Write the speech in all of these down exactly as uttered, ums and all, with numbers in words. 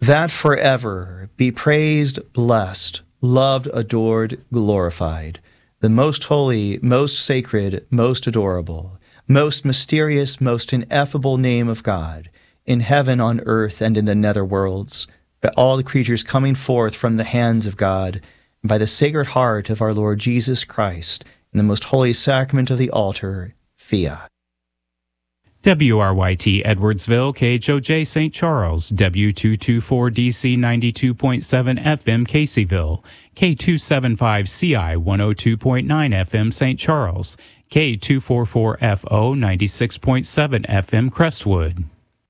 that forever be praised, blessed, loved, adored, glorified, the most holy, most sacred, most adorable, most mysterious, most ineffable name of God, in heaven, on earth, and in the nether worlds, by all the creatures coming forth from the hands of God, and by the sacred heart of our Lord Jesus Christ, in the most holy sacrament of the altar, fiat. W R Y T Edwardsville, K H O J Saint Charles, W two twenty-four D C ninety-two point seven F M Caseyville, K two seventy-five C I one oh two point nine F M Saint Charles, K two forty-four F O ninety-six point seven F M Crestwood.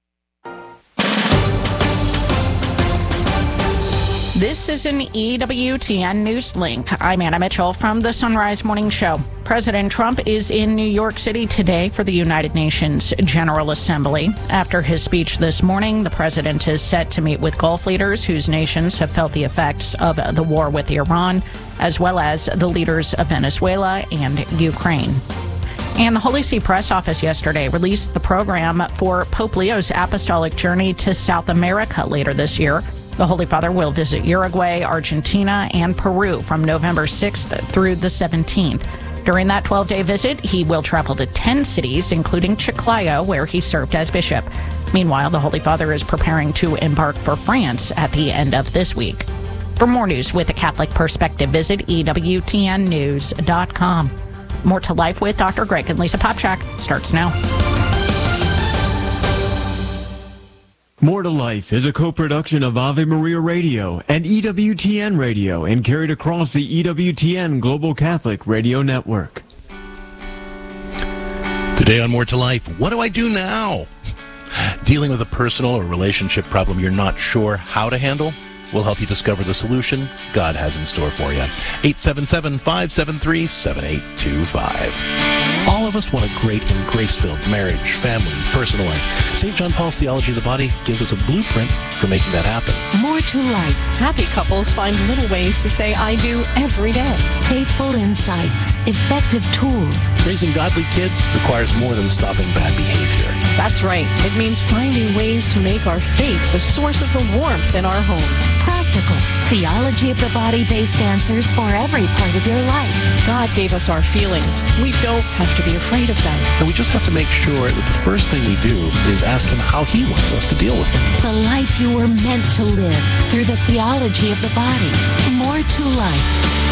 This is an E W T N News Link. I'm Anna Mitchell from the Sunrise Morning Show. President Trump is in New York City today for the United Nations General Assembly. After his speech this morning, the president is set to meet with Gulf leaders whose nations have felt the effects of the war with Iran, as well as the leaders of Venezuela and Ukraine. And the Holy See Press Office yesterday released the program for Pope Leo's apostolic journey to South America later this year. The Holy Father will visit Uruguay, Argentina, and Peru from November sixth through the seventeenth. During that twelve-day visit, he will travel to ten cities, including Chiclayo, where he served as bishop. Meanwhile, the Holy Father is preparing to embark for France at the end of this week. For more news with a Catholic perspective, visit E W T N news dot com. More to Life with Doctor Greg and Lisa Popchak starts now. More to Life is a co-production of Ave Maria Radio and E W T N Radio and carried across the E W T N Global Catholic Radio Network. Today on More to Life, what do I do now? Dealing with a personal or relationship problem you're not sure how to handle? We'll help you discover the solution God has in store for you. eight seven seven, five seven three, seven eight two five. All of us want a great and grace-filled marriage, family, personal life. Saint John Paul's Theology of the Body gives us a blueprint for making that happen. More to Life. Happy couples find little ways to say I do every day. Faithful insights. Effective tools. Raising godly kids requires more than stopping bad behavior. That's right. It means finding ways to make our faith the source of the warmth in our homes. Practical. Theology of the Body-based answers for every part of your life. God gave us our feelings. We don't have to be afraid of them. And we just have to make sure that the first thing we do is ask Him how He wants us to deal with them. The life you were meant to live through the theology of the body. More to Life.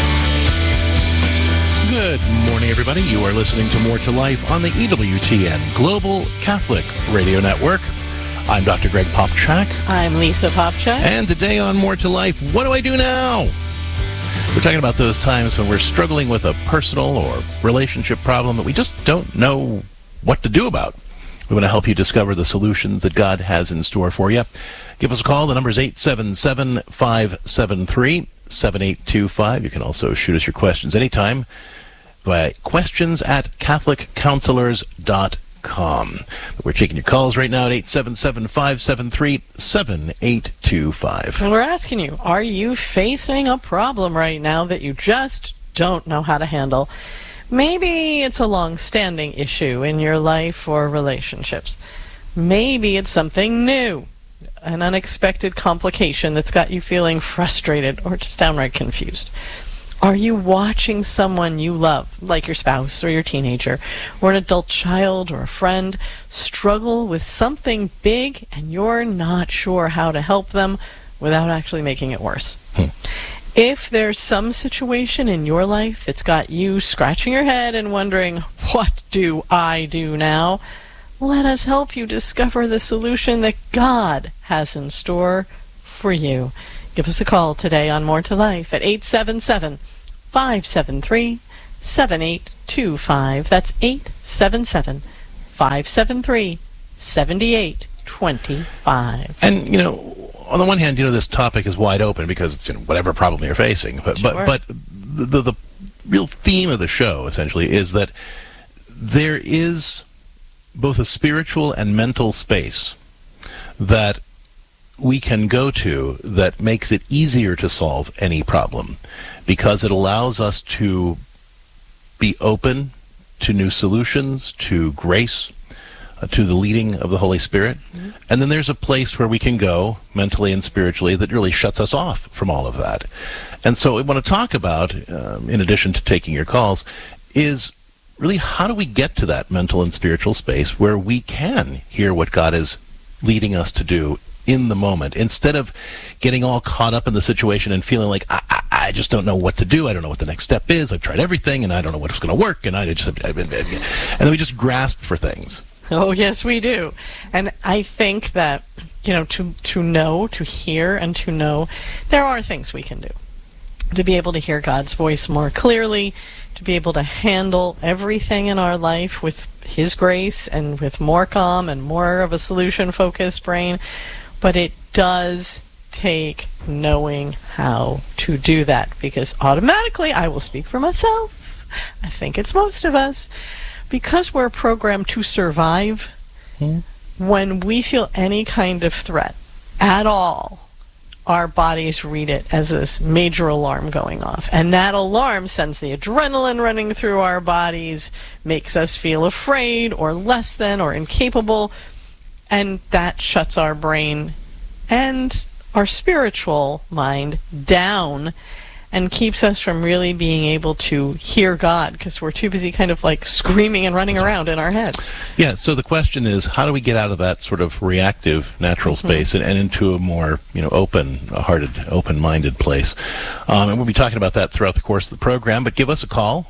Good morning, everybody. You are listening to More to Life on the E W T N Global Catholic Radio Network. I'm Doctor Greg Popchak. I'm Lisa Popchak. And today on More to Life, what do I do now? We're talking about those times when we're struggling with a personal or relationship problem that we just don't know what to do about. We want to help you discover the solutions that God has in store for you. Give us a call. The number is eight seven seven, five seven three, seven eight two five. You can also shoot us your questions anytime by questions at catholic counselors dot com. We're taking your calls right now at eight seven seven, five seven three, seven eight two five. And we're asking you, are you facing a problem right now that you just don't know how to handle? Maybe it's a long-standing issue in your life or relationships. Maybe it's something new, an unexpected complication that's got you feeling frustrated or just downright confused. Are you watching someone you love, like your spouse or your teenager, or an adult child or a friend, struggle with something big and you're not sure how to help them without actually making it worse? Hmm. If there's some situation in your life that's got you scratching your head and wondering, what do I do now? Let us help you discover the solution that God has in store for you. Give us a call today on More to Life at eight seven seven, five seven three, seven eight two five. That's eight seven seven, five seven three, seven eight two five. And, you know, on the one hand, you know, this topic is wide open because, you know, whatever problem you're facing. But, sure. but, but the, the real theme of the show, essentially, is that there is both a spiritual and mental space that we can go to that makes it easier to solve any problem, because it allows us to be open to new solutions, to grace, uh, to the leading of the Holy Spirit. Mm-hmm. And then there's a place where we can go mentally and spiritually that really shuts us off from all of that. And so what I want to talk about, um, in addition to taking your calls, is really how do we get to that mental and spiritual space where we can hear what God is leading us to do in the moment, instead of getting all caught up in the situation and feeling like, I, I, I just don't know what to do. I don't know what the next step is. I've tried everything, and I don't know what's going to work. And I just, I've been, and then we just grasp for things. Oh, yes, we do. And I think that, you know, to, to know, to hear, and to know, there are things we can do. To be able to hear God's voice more clearly, to be able to handle everything in our life with His grace and with more calm and more of a solution-focused brain. But it does take knowing how to do that, because automatically, I will speak for myself, I think it's most of us, because we're programmed to survive, hmm. when we feel any kind of threat at all, our bodies read it as this major alarm going off. And that alarm sends the adrenaline running through our bodies, makes us feel afraid or less than or incapable, and that shuts our brain and our spiritual mind down and keeps us from really being able to hear God, because we're too busy kind of like screaming and running around in our heads. Yeah, so the question is, how do we get out of that sort of reactive natural mm-hmm. space and, and into a more, you know, open-hearted, open-minded place? Um, and we'll be talking about that throughout the course of the program, but give us a call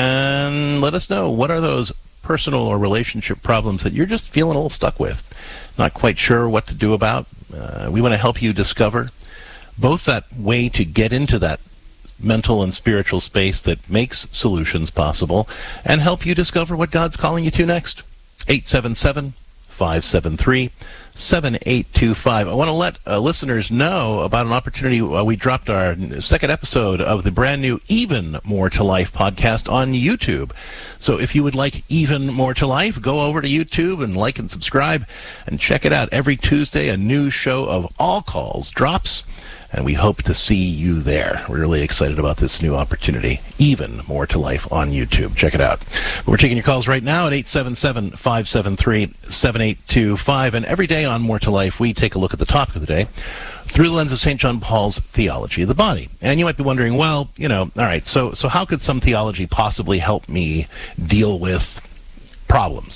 and let us know, what are those personal or relationship problems that you're just feeling a little stuck with, not quite sure what to do about? Uh, we want to help you discover both that way to get into that mental and spiritual space that makes solutions possible, and help you discover what God's calling you to next. eight seven seven, five seven three, seven eight two five. I want to let uh, listeners know about an opportunity. Uh, we dropped our second episode of the brand new Even More to Life podcast on YouTube. So if you would like Even More to Life, go over to YouTube and like and subscribe and check it out. Every Tuesday, a new show of All Calls drops, and we hope to see you there. We're really excited about this new opportunity. Even More to Life on YouTube. Check it out. We're taking your calls right now at eight seven seven, five seven three, seven eight two five. And every day on More to Life, we take a look at the topic of the day through the lens of Saint John Paul's theology of the body. And you might be wondering, well, you know, all right, so, so how could some theology possibly help me deal with problems?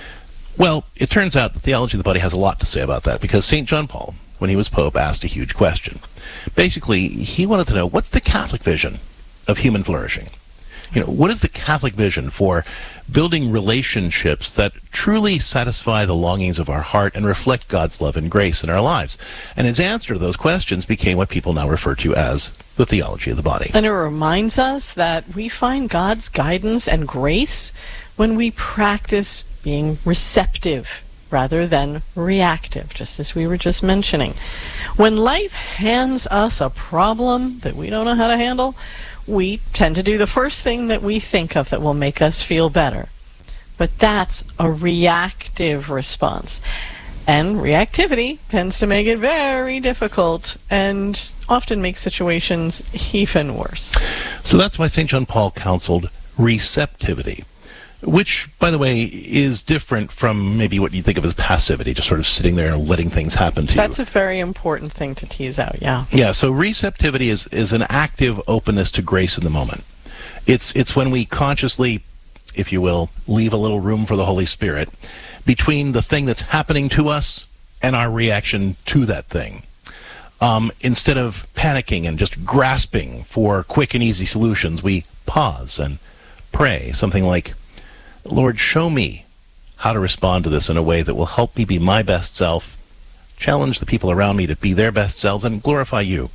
Well, it turns out the theology of the body has a lot to say about that, because Saint John Paul, when he was Pope, asked a huge question. Basically, he wanted to know, what's the Catholic vision of human flourishing? You know, what is the Catholic vision for building relationships that truly satisfy the longings of our heart and reflect God's love and grace in our lives? And his answer to those questions became what people now refer to as the theology of the body. And it reminds us that we find God's guidance and grace when we practice being receptive rather than reactive, just as we were just mentioning. When life hands us a problem that we don't know how to handle, we tend to do the first thing that we think of that will make us feel better. But that's a reactive response. And reactivity tends to make it very difficult and often makes situations even worse. So that's why Saint John Paul counseled receptivity, which, by the way, is different from maybe what you think of as passivity, just sort of sitting there and letting things happen to That's you. That's a very important thing to tease out, yeah. Yeah, so receptivity is, is an active openness to grace in the moment. It's, it's when we consciously, if you will, leave a little room for the Holy Spirit between the thing that's happening to us and our reaction to that thing. Um, instead of panicking and just grasping for quick and easy solutions, we pause and pray, something like, Lord, show me how to respond to this in a way that will help me be my best self, challenge the people around me to be their best selves, and glorify you.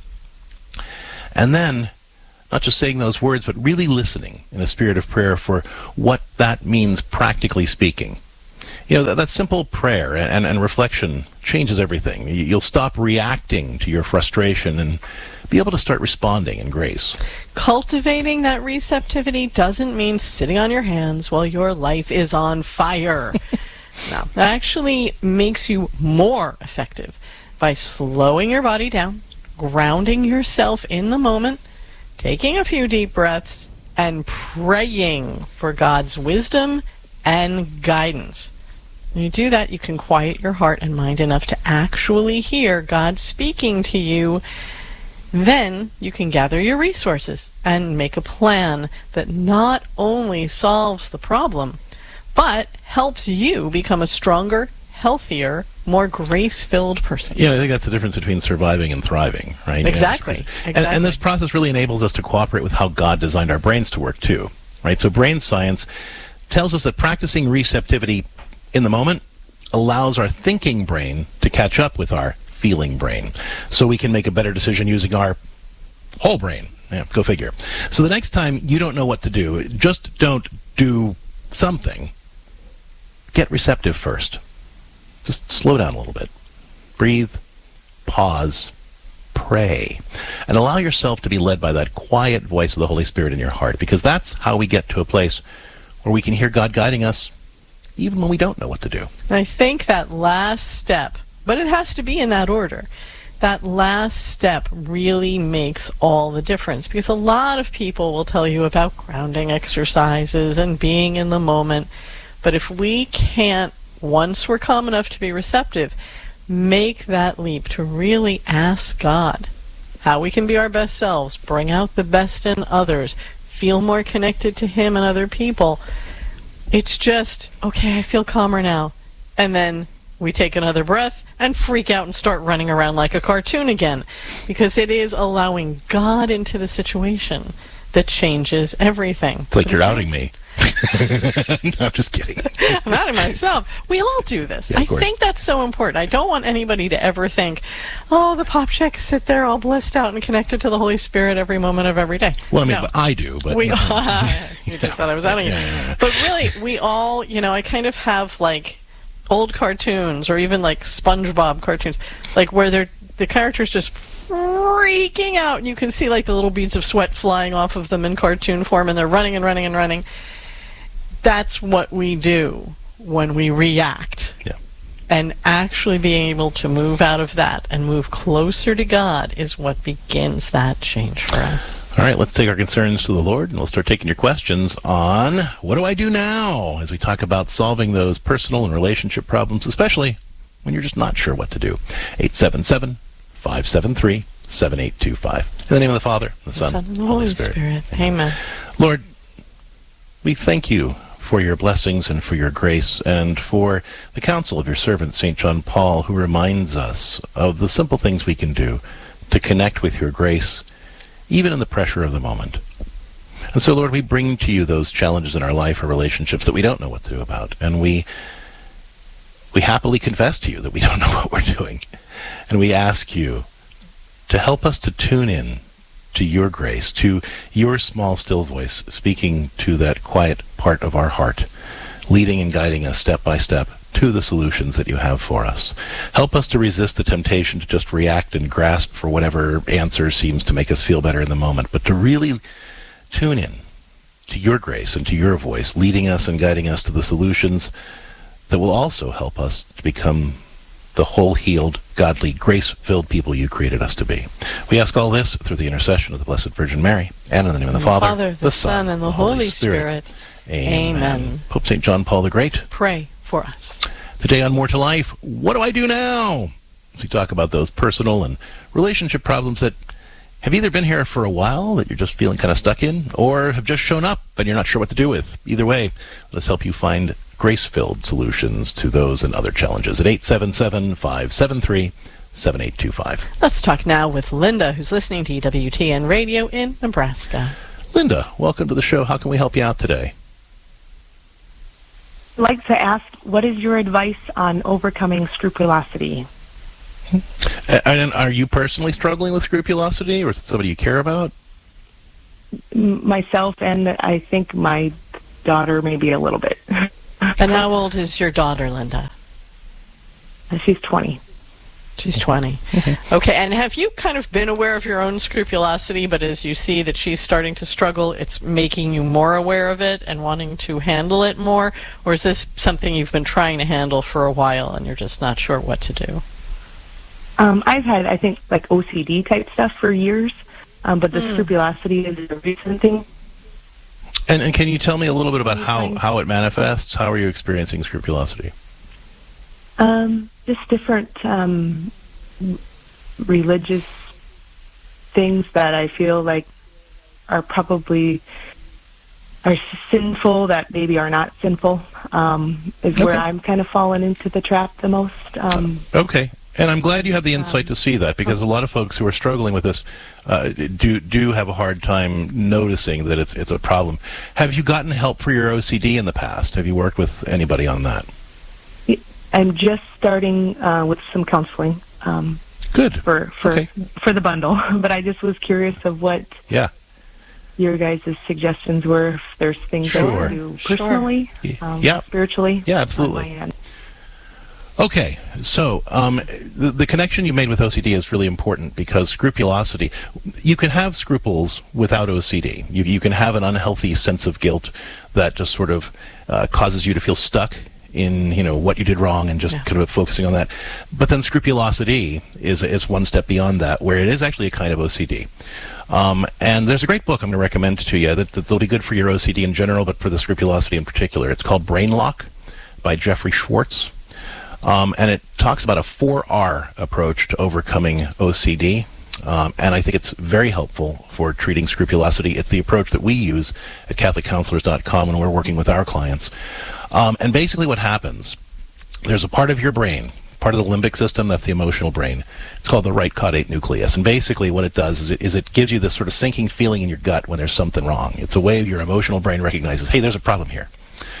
And then, not just saying those words, but really listening in a spirit of prayer for what that means practically speaking. You know, that, that simple prayer and, and reflection changes everything. You'll stop reacting to your frustration and be able to start responding in grace. Cultivating that receptivity doesn't mean sitting on your hands while your life is on fire. No, that actually makes you more effective by slowing your body down, grounding yourself in the moment, taking a few deep breaths, and praying for God's wisdom and guidance. When you do that, you can quiet your heart and mind enough to actually hear God speaking to you. Then you can gather your resources and make a plan that not only solves the problem, but helps you become a stronger, healthier, more grace-filled person. Yeah, I think that's the difference between surviving and thriving, right? Exactly. Yeah, exactly. And, and this process really enables us to cooperate with how God designed our brains to work too, right? So brain science tells us that practicing receptivity in the moment allows our thinking brain to catch up with our feeling brain, so we can make a better decision using our whole brain. Yeah, go figure. So the next time you don't know what to do, just don't do something. Get receptive first. Just slow down a little bit. Breathe, pause, pray, and allow yourself to be led by that quiet voice of the Holy Spirit in your heart, because that's how we get to a place where we can hear God guiding us even when we don't know what to do. And I think that last step, but it has to be in that order, that last step really makes all the difference, because a lot of people will tell you about grounding exercises and being in the moment, but if we can't, once we're calm enough to be receptive, make that leap to really ask God how we can be our best selves, bring out the best in others, feel more connected to Him and other people, it's just, okay, I feel calmer now. And then we take another breath and freak out and start running around like a cartoon again. Because it is allowing God into the situation that changes everything. It's like but you're okay. outing me. No, I'm just kidding. I'm outing myself. We all do this. Yeah, I think that's so important. I don't want anybody to ever think, oh, the pop chicks sit there all blissed out and connected to the Holy Spirit every moment of every day. Well, I mean, no. but I do. But we no. all, you just thought I was outing you. Yeah, yeah, yeah. But really, we all, you know, I kind of have like old cartoons or even like SpongeBob cartoons, like where they're the characters just freaking out, and you can see like the little beads of sweat flying off of them in cartoon form, and they're running and running and running. That's what we do when we react. Yeah. And actually being able to move out of that and move closer to God is what begins that change for us. All right, let's take our concerns to the Lord, and we'll start taking your questions on what do I do now as we talk about solving those personal and relationship problems, especially when you're just not sure what to do. eight seven seven, five seven three, seven eight two five. In the name of the Father, the, the Son, and the Holy Spirit. Spirit. Amen. Lord, we thank you for your blessings and for your grace, and for the counsel of your servant, Saint John Paul, who reminds us of the simple things we can do to connect with your grace, even in the pressure of the moment. And so, Lord, we bring to you those challenges in our life or relationships that we don't know what to do about, and we we happily confess to you that we don't know what we're doing. And we ask you to help us to tune in to your grace, to your small, still voice speaking to that quiet part of our heart, leading and guiding us step by step to the solutions that you have for us. Help us to resist the temptation to just react and grasp for whatever answer seems to make us feel better in the moment, but to really tune in to your grace and to your voice, leading us and guiding us to the solutions that will also help us to become the whole healed, godly, grace-filled people you created us to be. We ask all this through the intercession of the Blessed Virgin Mary, and in the name of the, the Father, Father, the, the Son, and the, the Holy Spirit. Spirit. Amen. Amen. Pope Saint John Paul the Great, pray for us. Today on More to Life, what do I do now? As we talk about those personal and relationship problems that have either been here for a while, that you're just feeling kind of stuck in, or have just shown up and you're not sure what to do with. Either way, let us help you find grace-filled solutions to those and other challenges at eight seven seven, five seven three, seven eight two five. Let's talk now with Linda, who's listening to E W T N Radio in Nebraska. Linda, welcome to the show. How can we help you out today? I'd like to ask, what is your advice on overcoming scrupulosity? And are you personally struggling with scrupulosity, or is it somebody you care about? Myself, and I think my daughter maybe a little bit. And how old is your daughter, Linda? She's twenty. She's twenty. Mm-hmm. Okay, and have you kind of been aware of your own scrupulosity, but as you see that she's starting to struggle, it's making you more aware of it and wanting to handle it more? Or is this something you've been trying to handle for a while and you're just not sure what to do? Um, I've had, I think, like O C D type stuff for years, um, but the mm. scrupulosity is a recent thing. And, and can you tell me a little bit about how, how it manifests? How are you experiencing scrupulosity? Um, just different um, religious things that I feel like are probably are sinful that maybe are not sinful um, is Okay. where I'm kind of falling into the trap the most. Um, Okay. And I'm glad you have the insight to see that, because a lot of folks who are struggling with this uh, do do have a hard time noticing that it's it's a problem. Have you gotten help for your O C D in the past? Have you worked with anybody on that? I'm just starting uh, with some counseling. Um, Good. For for Okay. for the bundle, but I just was curious of what Yeah. your guys' suggestions were. If there's things I Sure. can do personally, um, Yeah. spiritually, Yeah, on absolutely. my end. Okay, so um, the, the connection you made with O C D is really important, because scrupulosity, you can have scruples without O C D. You, you can have an unhealthy sense of guilt that just sort of uh, causes you to feel stuck in, you know, what you did wrong and just Yeah. kind of focusing on that. But then scrupulosity is is one step beyond that, where it is actually a kind of O C D. Um, and there's a great book I'm going to recommend to you that, that'll be good for your O C D in general, but for the scrupulosity in particular. It's called Brain Lock by Jeffrey Schwartz. Um, and it talks about a four R approach to overcoming O C D. Um, and I think it's very helpful for treating scrupulosity. It's the approach that we use at Catholic Counselors dot com when we're working with our clients. Um, and basically what happens, there's a part of your brain, part of the limbic system, that's the emotional brain. It's called the right caudate nucleus. And basically what it does is it, is it gives you this sort of sinking feeling in your gut when there's something wrong. It's a way your emotional brain recognizes, hey, there's a problem here.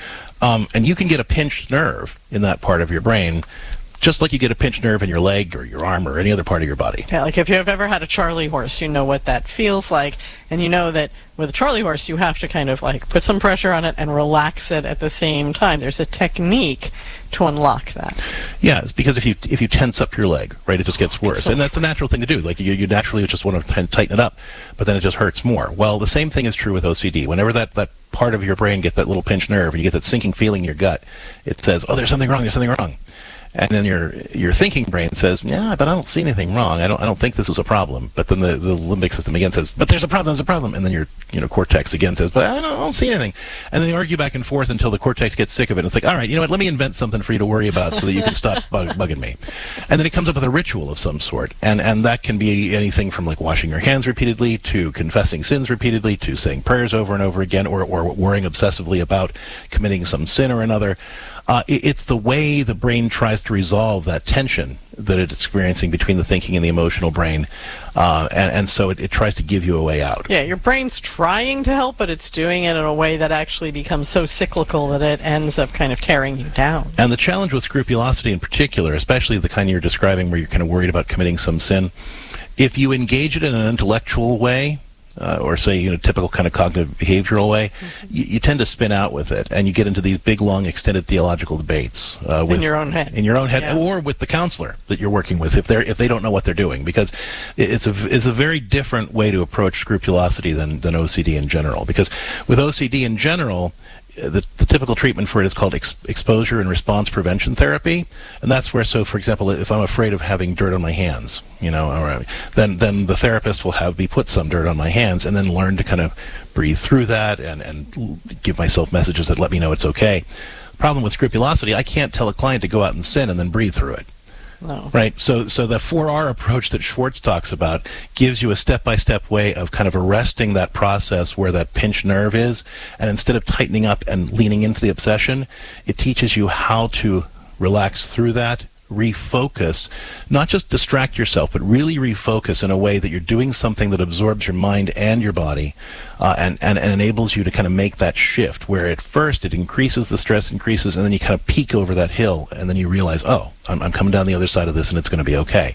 Um, and you can get a pinched nerve in that part of your brain, just like you get a pinched nerve in your leg or your arm or any other part of your body. Yeah, like if you've ever had a Charlie horse, you know what that feels like, and you know that with a Charlie horse, you have to kind of like put some pressure on it and relax it at the same time. There's a technique to unlock that. Yeah, it's because if you if you tense up your leg, right, it just gets worse. so And that's a natural thing to do. Like you, you naturally just want to tighten it up, but then it just hurts more. Well, the same thing is true with O C D. Whenever that, that part of your brain gets that little pinched nerve and you get that sinking feeling in your gut, it says, oh, there's something wrong, there's something wrong. And then your your thinking brain says, yeah, but I don't see anything wrong. I don't I don't think this is a problem. But then the, the limbic system again says, but there's a problem, there's a problem. And then your you know cortex again says, but I don't, I don't see anything. And they argue back and forth until the cortex gets sick of it. It's like, all right, you know what? Let me invent something for you to worry about so that you can stop bug, bugging me. And then it comes up with a ritual of some sort, and and that can be anything from like washing your hands repeatedly to confessing sins repeatedly to saying prayers over and over again, or or worrying obsessively about committing some sin or another. Uh, it, it's the way the brain tries to resolve that tension that it's experiencing between the thinking and the emotional brain, uh, and, and so it, it tries to give you a way out. Yeah, your brain's trying to help, but it's doing it in a way that actually becomes so cyclical that it ends up kind of tearing you down. And the challenge with scrupulosity in particular, especially the kind you're describing where you're kind of worried about committing some sin, if you engage it in an intellectual way, Uh, or say, you know, typical kind of cognitive behavioral way, mm-hmm. you, you tend to spin out with it, and you get into these big, long, extended theological debates uh, with, in your own head, in your own head, yeah. or with the counselor that you're working with if they're if they don't know what they're doing, because it's a it's a very different way to approach scrupulosity than than O C D in general. Because with O C D in general, The, the typical treatment for it is called ex- exposure and response prevention therapy, and that's where, so for example, if I'm afraid of having dirt on my hands, you know, or, then then the therapist will have me put some dirt on my hands and then learn to kind of breathe through that and and give myself messages that let me know it's okay. The problem with scrupulosity, I can't tell a client to go out and sin and then breathe through it. No. Right. So so the four R approach that Schwartz talks about gives you a step-by-step way of kind of arresting that process where that pinched nerve is, and instead of tightening up and leaning into the obsession, it teaches you how to relax through that, refocus, not just distract yourself, but really refocus in a way that you're doing something that absorbs your mind and your body, uh, and, and, and enables you to kind of make that shift where at first it increases, the stress increases, and then you kind of peak over that hill, and then you realize, oh, I'm, I'm coming down the other side of this and it's going to be okay.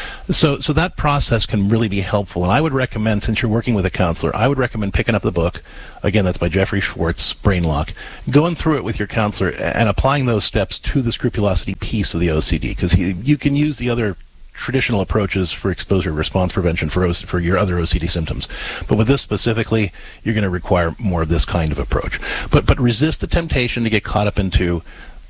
So so that process can really be helpful, and I would recommend, since you're working with a counselor, I would recommend picking up the book. Again, that's by Jeffrey Schwartz, Brain Lock, going through it with your counselor and applying those steps to the scrupulosity piece of the O C D, because you can use the other traditional approaches for exposure response prevention for for your other O C D symptoms, but with this specifically, you're going to require more of this kind of approach. But but resist the temptation to get caught up into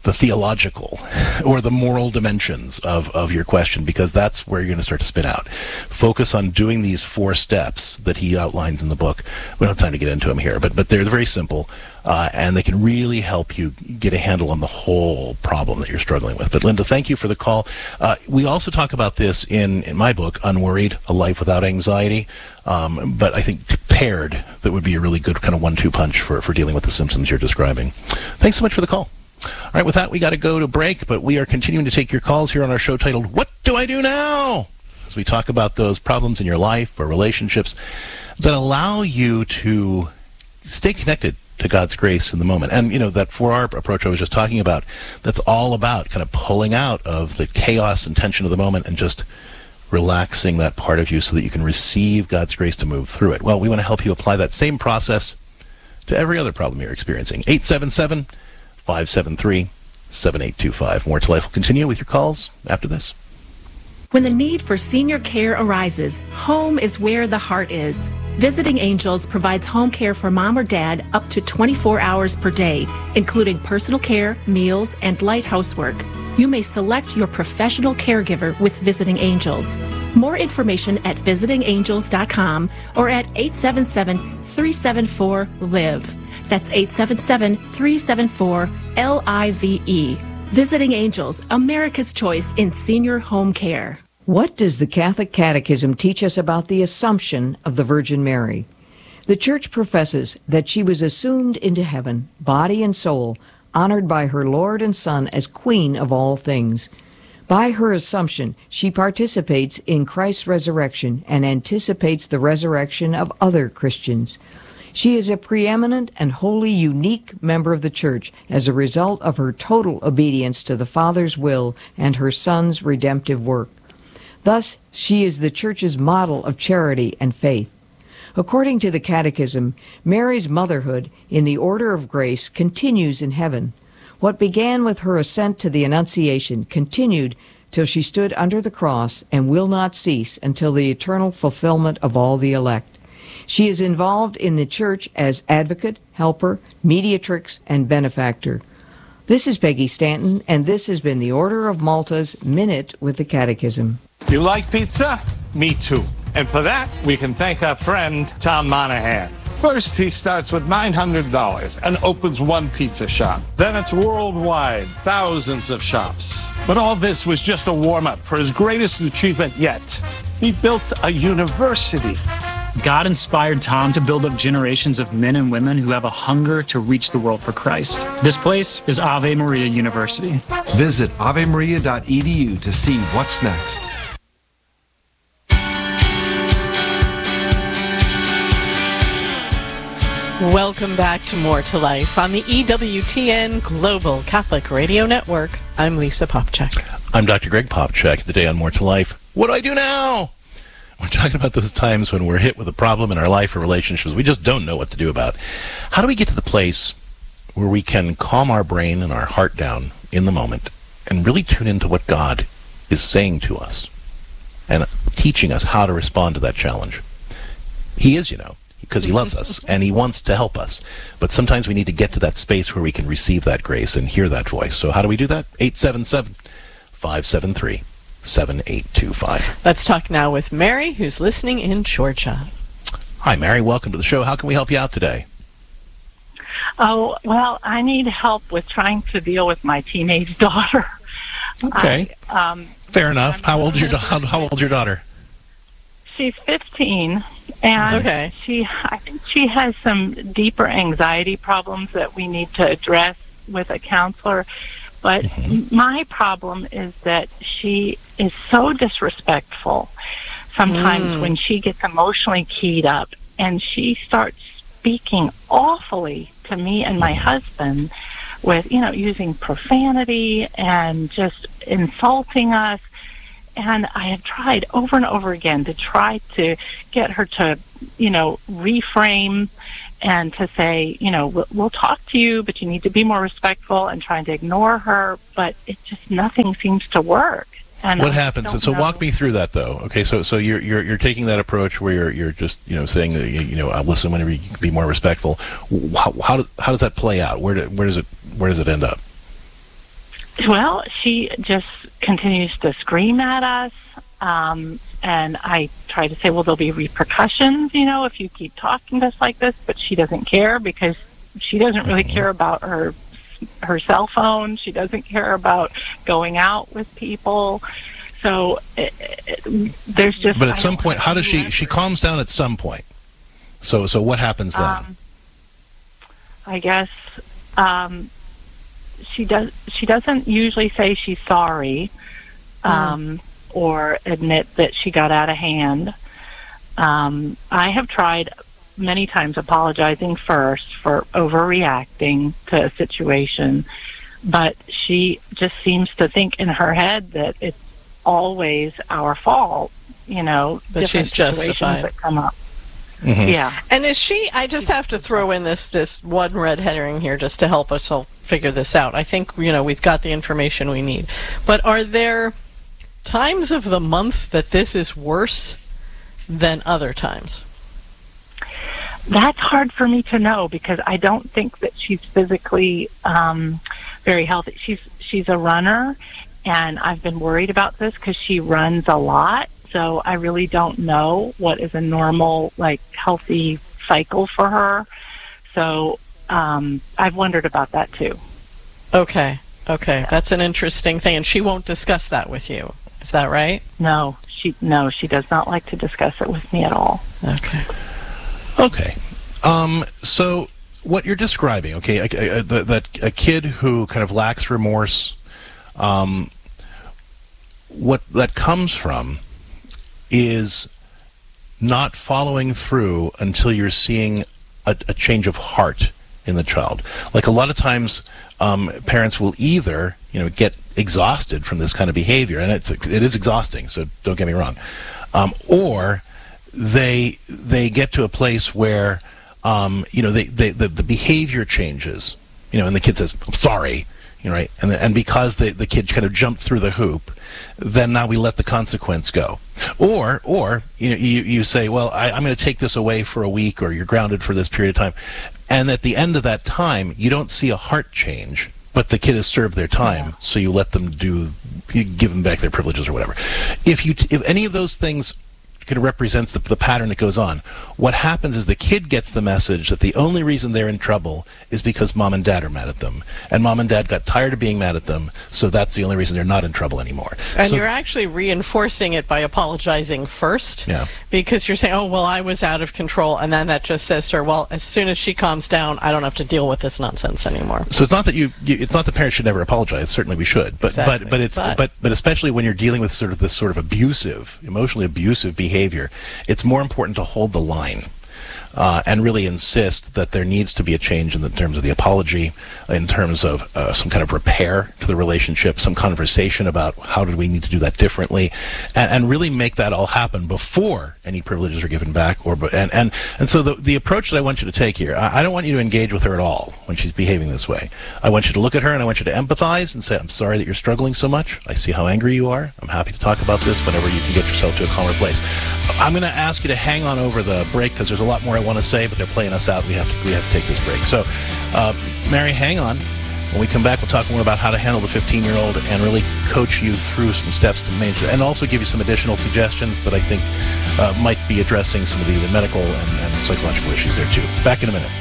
the theological or the moral dimensions of, of your question, because that's where you're going to start to spin out. Focus on doing these four steps that he outlines in the book. We don't have time to get into them here, but but they're very simple, uh, and they can really help you get a handle on the whole problem that you're struggling with. But Linda, thank you for the call. Uh, we also talk about this in, in my book, Unworried, A Life Without Anxiety. Um, but I think paired, that would be a really good kind of one two punch for, for dealing with the symptoms you're describing. Thanks so much for the call. All right, with that, we got to go to break, but we are continuing to take your calls here on our show titled, What Do I Do Now? As we talk about those problems in your life or relationships that allow you to stay connected to God's grace in the moment. And, you know, that four R approach I was just talking about, that's all about kind of pulling out of the chaos and tension of the moment and just relaxing that part of you so that you can receive God's grace to move through it. Well, we want to help you apply that same process to every other problem you're experiencing. eight seven seven, five seven three, seven eight two five. More to Life will continue with your calls after this. When the need for senior care arises, home is where the heart is. Visiting Angels provides home care for mom or dad up to twenty-four hours per day, including personal care, meals, and light housework. You may select your professional caregiver with Visiting Angels. More information at visiting angels dot com or at eight seven seven, three seven four, L I V E. That's eight seven seven, three seven four, L I V E. Visiting Angels, America's choice in senior home care. What does the Catholic Catechism teach us about the Assumption of the Virgin Mary? The Church professes that she was assumed into heaven, body and soul, honored by her Lord and Son as Queen of all things. By her Assumption, she participates in Christ's resurrection and anticipates the resurrection of other Christians. She is a preeminent and wholly unique member of the Church as a result of her total obedience to the Father's will and her Son's redemptive work. Thus, she is the Church's model of charity and faith. According to the Catechism, Mary's motherhood in the order of grace continues in heaven. What began with her ascent to the Annunciation continued till she stood under the cross and will not cease until the eternal fulfillment of all the elect. She is involved in the Church as advocate, helper, mediatrix, and benefactor. This is Peggy Stanton, and this has been the Order of Malta's Minute with the Catechism. You like pizza? Me too. And for that, we can thank our friend, Tom Monahan. First, he starts with nine hundred dollars and opens one pizza shop. Then it's worldwide, thousands of shops. But all this was just a warm-up for his greatest achievement yet. He built a university. God inspired Tom to build up generations of men and women who have a hunger to reach the world for Christ. This place is Ave Maria University. Visit ave maria dot e d u to see what's next. Welcome back to More to Life on the E W T N Global Catholic Radio Network. I'm Lisa Popchak. I'm Doctor Greg Popchak. Today on More to Life, what do I do now? We're talking about those times when we're hit with a problem in our life or relationships we just don't know what to do about. How do we get to the place where we can calm our brain and our heart down in the moment and really tune into what God is saying to us and teaching us how to respond to that challenge? He is, you know, because he loves us and he wants to help us. But sometimes we need to get to that space where we can receive that grace and hear that voice. So how do we do that? eight seven seven, five seven three, seven eight two five. Let's talk now with Mary, who's listening in Georgia. Hi, Mary. Welcome to the show. How can we help you out today? Oh, well, I need help with trying to deal with my teenage daughter. Okay. I, um, Fair enough. How old's your, how, how old's your daughter? She's fifteen, and okay. she I think she has some deeper anxiety problems that we need to address with a counselor. But mm-hmm. my problem is that she is so disrespectful sometimes mm. when she gets emotionally keyed up, and she starts speaking awfully to me and my husband with, you know, using profanity and just insulting us. And I have tried over and over again to try to get her to, you know, reframe and to say, you know, we'll, we'll talk to you, but you need to be more respectful, and trying to ignore her. But it just, nothing seems to work. And what I happens? So, so walk me through that, though. Okay, so so you're you're you're taking that approach where you're you're just you know saying that, you, you know I'll listen whenever you can be more respectful. How how does how does that play out? Where do, where does it where does it end up? Well, she just continues to scream at us. Um, and I try to say, well, there'll be repercussions, you know, if you keep talking to us like this. But she doesn't care because she doesn't really care about her her cell phone. She doesn't care about going out with people. So it, it, there's just. But at some point, how does she? She calms down at some point. So so what happens then? Um, I guess um, she does. She doesn't usually say she's sorry. Um, mm. Or admit that she got out of hand. Um, I have tried many times apologizing first for overreacting to a situation, but she just seems to think in her head that it's always our fault, you know, that different she's situations justified. that come up. Mm-hmm. Yeah. And is she, I just have to throw in this, this one red herring here just to help us all figure this out. I think, you know, we've got the information we need. But are there times of the month that this is worse than other times? That's hard for me to know because I don't think that she's physically um, very healthy. She's she's a runner, and I've been worried about this because she runs a lot. So I really don't know what is a normal, like, healthy cycle for her. So um, I've wondered about that too. Okay, okay, yeah. That's an interesting thing, and she won't discuss that with you. Is that right? No, she no, she does not like to discuss it with me at all. Okay. Okay. Um, so what you're describing, okay, a, a, a, that a kid who kind of lacks remorse, um, what that comes from is not following through until you're seeing a, a change of heart in the child. Like a lot of times, um, parents will either, you know, get exhausted from this kind of behavior, and it's it is exhausting, so don't get me wrong, um, or they they get to a place where um, you know they, they the, the behavior changes, you know, and the kid says, I'm sorry, you know, right, and the, and because the, the kid kind of jumped through the hoop, then now we let the consequence go. Or or you know you, you say, well, I, I'm going to take this away for a week, or you're grounded for this period of time, and at the end of that time you don't see a heart change, but the kid has served their time, so you let them do, you give them back their privileges or whatever. If you, t- if any of those things kind of represents the, the pattern that goes on, what happens is the kid gets the message that the only reason they're in trouble is because mom and dad are mad at them, and mom and dad got tired of being mad at them, so that's the only reason they're not in trouble anymore. And so, you're actually reinforcing it by apologizing first, yeah. because you're saying, oh, well, I was out of control, and then that just says to her, well, as soon as she calms down, I don't have to deal with this nonsense anymore. So it's not that you, you it's not the parents should never apologize. Certainly we should, but exactly. but but it's but. but but especially when you're dealing with sort of this sort of abusive, emotionally abusive behavior, it's more important to hold the line. Uh, and really insist that there needs to be a change in the terms of the apology, in terms of uh, some kind of repair to the relationship, some conversation about how do we need to do that differently, and, and really make that all happen before any privileges are given back. Or and and, and so the the approach that I want you to take here, I, I don't want you to engage with her at all when she's behaving this way. I want you to look at her and I want you to empathize and say, I'm sorry that you're struggling so much. I see how angry you are. I'm happy to talk about this whenever you can get yourself to a calmer place. I'm going to ask you to hang on over the break because there's a lot more I want to say, but they're playing us out. We have to we have to take this break. So, uh, Mary, hang on. When we come back, we'll talk more about how to handle the fifteen-year-old and really coach you through some steps to manage it, and also give you some additional suggestions that I think uh, might be addressing some of the, the medical and, and psychological issues there, too. Back in a minute.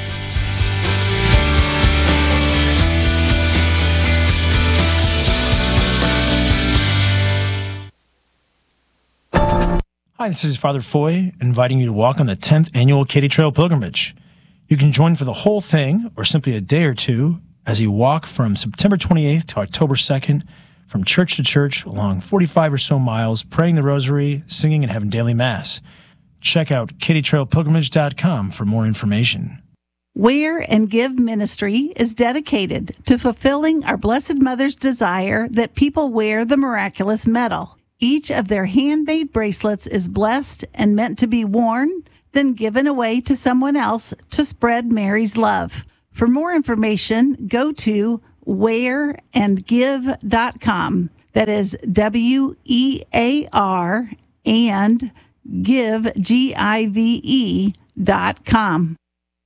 Hi, this is Father Foy, inviting you to walk on the tenth Annual Katy Trail Pilgrimage. You can join for the whole thing, or simply a day or two, as you walk from September twenty-eighth to October second, from church to church, along forty-five or so miles, praying the rosary, singing, and having daily mass. Check out katy trail pilgrimage dot com for more information. Wear and Give Ministry is dedicated to fulfilling our Blessed Mother's desire that people wear the miraculous medal. Each of their handmade bracelets is blessed and meant to be worn, then given away to someone else to spread Mary's love. For more information, go to wear and give dot com. That is W E A R and give, G I V E, dot com.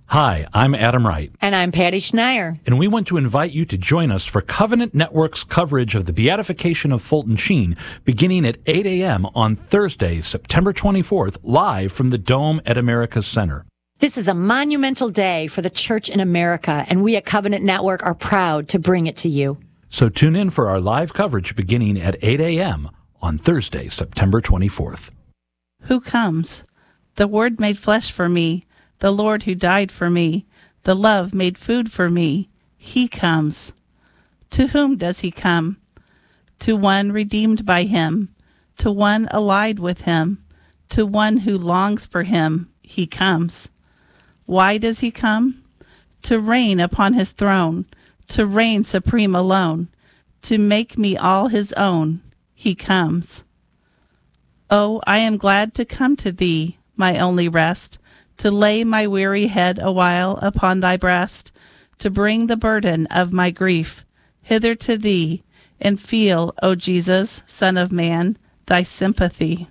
Hi, I'm Adam Wright. And I'm Patty Schneier. And we want to invite you to join us for Covenant Network's coverage of the Beatification of Fulton Sheen beginning at eight a.m. on Thursday, September twenty-fourth, live from the Dome at America's Center. This is a monumental day for the church in America, and we at Covenant Network are proud to bring it to you. So tune in for our live coverage beginning at eight a.m. on Thursday, September twenty-fourth. Who comes? The Word made flesh for me, the Lord who died for me, the love made food for me. He comes. To whom does he come? To one redeemed by him, to one allied with him, to one who longs for him, he comes. Why does he come? To reign upon his throne, to reign supreme alone, to make me all his own, he comes. Oh, I am glad to come to thee, my only rest, to lay my weary head awhile upon thy breast, to bring the burden of my grief hither to thee, and feel, O Jesus, Son of Man, thy sympathy.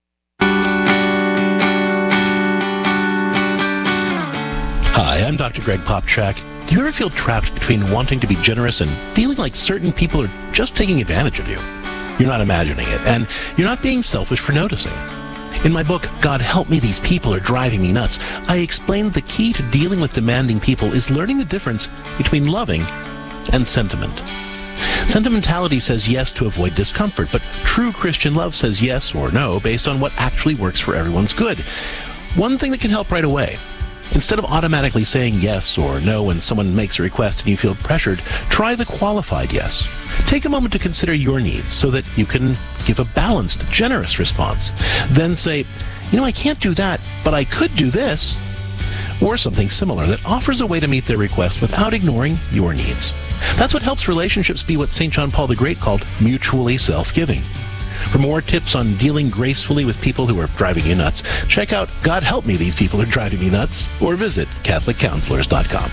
Hi, I'm Doctor Greg Popchak. Do you ever feel trapped between wanting to be generous and feeling like certain people are just taking advantage of you? You're not imagining it, and you're not being selfish for noticing. In my book, God Help Me, These People Are Driving Me Nuts, I explain the key to dealing with demanding people is learning the difference between loving and sentiment. Sentimentality says yes to avoid discomfort, but true Christian love says yes or no based on what actually works for everyone's good. One thing that can help right away: instead of automatically saying yes or no when someone makes a request and you feel pressured, try the qualified yes. Take a moment to consider your needs so that you can give a balanced, generous response. Then say, you know, I can't do that, but I could do this. Or something similar that offers a way to meet their request without ignoring your needs. That's what helps relationships be what Saint John Paul the Great called mutually self-giving. For more tips on dealing gracefully with people who are driving you nuts, check out God Help Me, These People Are Driving Me Nuts, or visit Catholic Counselors dot com.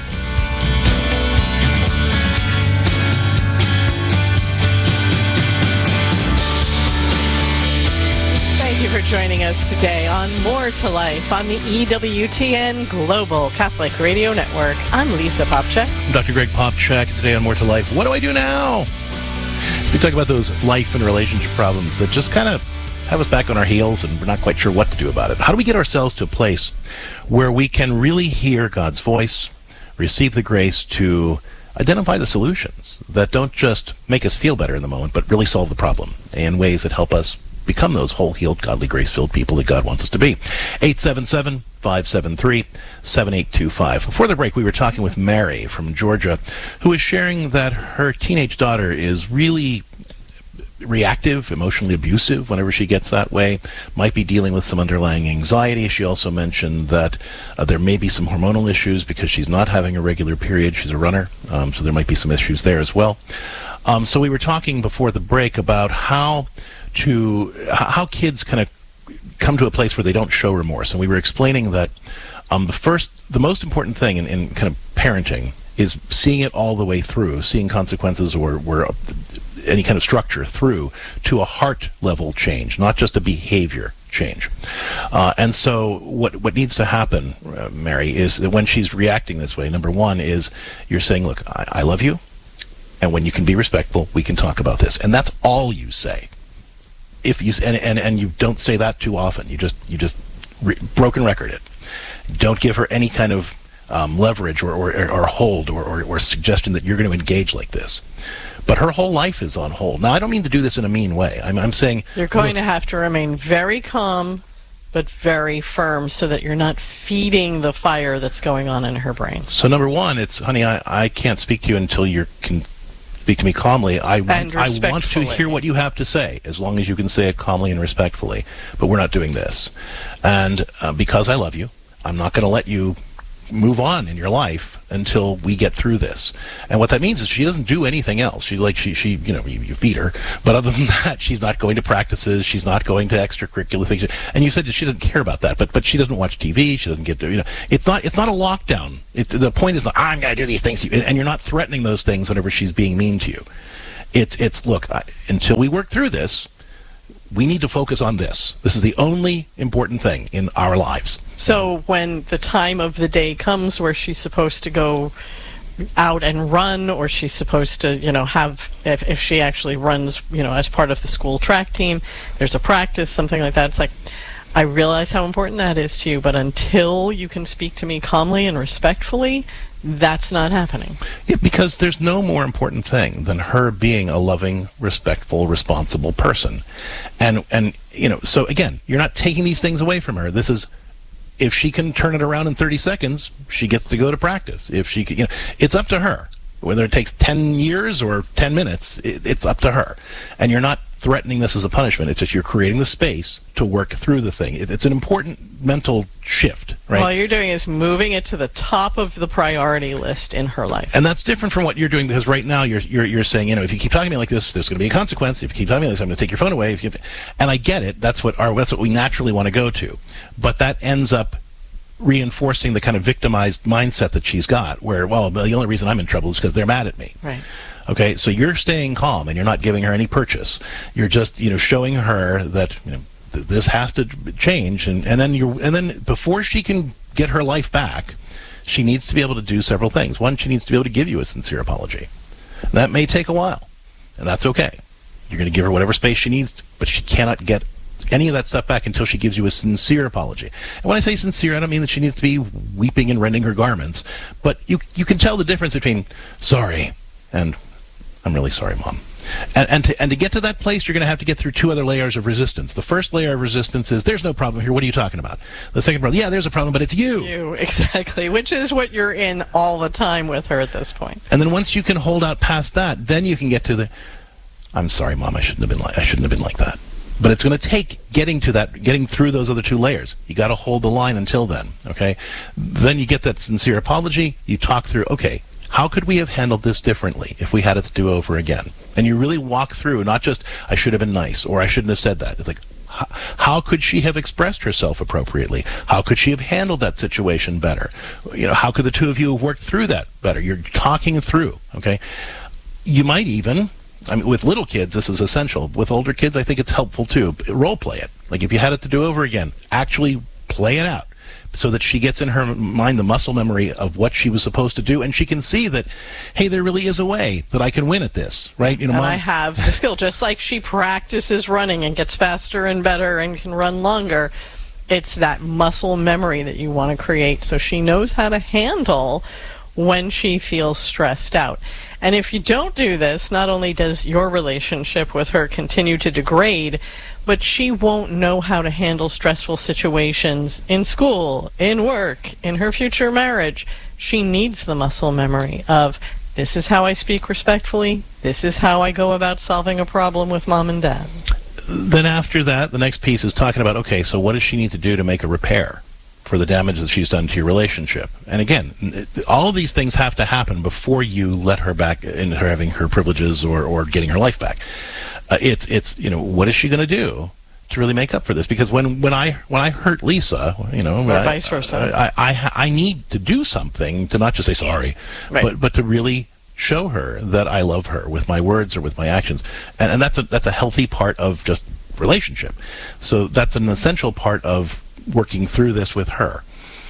Thank you for joining us today on More to Life on the E W T N Global Catholic Radio Network. I'm Lisa Popchak. I'm Doctor Greg Popchak. Today on More to Life, what do I do now? We talk about those life and relationship problems that just kind of have us back on our heels and we're not quite sure what to do about it. How do we get ourselves to a place where we can really hear God's voice, receive the grace to identify the solutions that don't just make us feel better in the moment, but really solve the problem in ways that help us become those whole-healed, godly, grace-filled people that God wants us to be? eight seven seven, five seven three, seven eight two five. Before the break, we were talking with Mary from Georgia, who is sharing that her teenage daughter is really reactive, emotionally abusive whenever she gets that way, might be dealing with some underlying anxiety. She also mentioned that uh, there may be some hormonal issues because she's not having a regular period. She's a runner, um, so there might be some issues there as well. Um, so we were talking before the break about how to how kids kind of come to a place where they don't show remorse, and we were explaining that um, the first, the most important thing in, in kind of parenting is seeing it all the way through, seeing consequences or, or any kind of structure through to a heart level change, not just a behavior change. Uh, and so what what needs to happen, uh, Mary, is that when she's reacting this way, number one is you're saying, look, I, I love you, and when you can be respectful, we can talk about this. And that's all you say. If you and, and and you don't say that too often, you just you just re, broken record it. Don't give her any kind of um, leverage or or, or hold or, or or suggestion that you're going to engage like this. But her whole life is on hold. Now, I don't mean to do this in a mean way. I'm, I'm saying you're going look, to have to remain very calm, but very firm, so that you're not feeding the fire that's going on in her brain. So number one, it's honey, I I can't speak to you until you can speak to me calmly. I want, I want to hear what you have to say, as long as you can say it calmly and respectfully. But we're not doing this. And uh, because I love you, I'm not going to let you move on in your life until we get through this. And what that means is she doesn't do anything else. She like she she you know you, you feed her, but other than that, she's not going to practices. She's not going to extracurricular things. And you said that she doesn't care about that, but but she doesn't watch T V. She doesn't get to you know. It's not it's not a lockdown. It, the point is not I'm going to do these things, and you're not threatening those things whenever she's being mean to you. It's it's look I, until we work through this. we need to focus on this. This is the only important thing in our lives. So when the time of the day comes where she's supposed to go out and run, or she's supposed to, you know, have, if, if she actually runs, you know, as part of the school track team, there's a practice, something like that. It's like, I realize how important that is to you, but until you can speak to me calmly and respectfully, that's not happening. Yeah, because there's no more important thing than her being a loving, respectful, responsible person. And, and you know, so again, you're not taking these things away from her. This is, if she can turn it around in thirty seconds, she gets to go to practice. If she can, you know, it's up to her. Whether it takes ten years or ten minutes, it, it's up to her. And you're not threatening this as a punishment. It's just you're creating the space to work through the thing. It, it's an important mental shift, right? All you're doing is moving it to the top of the priority list in her life. And that's different from what you're doing, because right now you're you're, you're saying, you know, if you keep talking to me like this, there's going to be a consequence. If you keep talking to me like this, I'm going to take your phone away. If you, and I get it. That's what our that's what we naturally want to go to. But that ends up reinforcing the kind of victimized mindset that she's got, where, well, the only reason I'm in trouble is because they're mad at me. Right. Okay, so you're staying calm and you're not giving her any purchase. You're just, you know, showing her that, you know, th- this has to change, and, and then you're and then before she can get her life back, she needs to be able to do several things. One, she needs to be able to give you a sincere apology. That may take a while, and that's okay. You're going to give her whatever space she needs, but she cannot get any of that stuff back until she gives you a sincere apology. And when I say sincere, I don't mean that she needs to be weeping and rending her garments, but you you can tell the difference between sorry and I'm really sorry, Mom. And, and, to, and to get to that place, you're going to have to get through two other layers of resistance. The first layer of resistance is, there's no problem here. What are you talking about? The second problem, yeah, there's a problem, but it's you. You, exactly, which is what you're in all the time with her at this point. And then once you can hold out past that, then you can get to the, I'm sorry, Mom, I shouldn't have been like, I shouldn't have been like that. But it's going to take getting to that, getting through those other two layers. You got to hold the line until then, okay? Then you get that sincere apology. You talk through, okay, how could we have handled this differently if we had it to do over again? And you really walk through, not just, I should have been nice, or I shouldn't have said that. It's like, how, how could she have expressed herself appropriately? How could she have handled that situation better? You know, how could the two of you have worked through that better? You're talking through, okay? You might even, I mean, with little kids, this is essential. With older kids, I think it's helpful too. Role play it. Like if you had it to do over again, actually play it out so that she gets in her mind the muscle memory of what she was supposed to do, and she can see that, hey, there really is a way that I can win at this, right? You know, and Mom, I have the skill, just like she practices running and gets faster and better and can run longer. It's that muscle memory that you want to create so she knows how to handle when she feels stressed out. And if you don't do this, not only does your relationship with her continue to degrade, but she won't know how to handle stressful situations in school, in work, in her future marriage. She needs the muscle memory of, this is how I speak respectfully, this is how I go about solving a problem with Mom and Dad. Then after that, the next piece is talking about, okay, so what does she need to do to make a repair for the damage that she's done to your relationship? And again, all of these things have to happen before you let her back in her having her privileges or, or getting her life back. Uh, it's it's you know, what is she going to do to really make up for this? Because when, when I when I hurt Lisa, you know, or I, vice versa, I, I I I need to do something to not just say sorry, right. but but to really show her that I love her with my words or with my actions, and and that's a that's a healthy part of just relationship. So that's an essential part of working through this with her.